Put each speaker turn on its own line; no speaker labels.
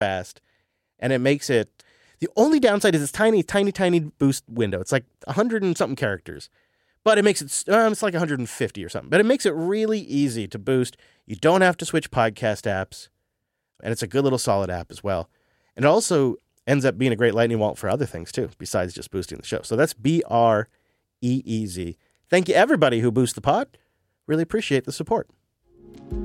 fast, and it makes it. The only downside is it's tiny, tiny, tiny boost window. It's like 100 and something characters, but it makes it. It's like 150 or something, but it makes it really easy to boost. You don't have to switch podcast apps, and it's a good little solid app as well. And it also ends up being a great lightning wallet for other things too, besides just boosting the show. So that's BREEZ. Thank you everybody who boosts the pod. Really appreciate the support.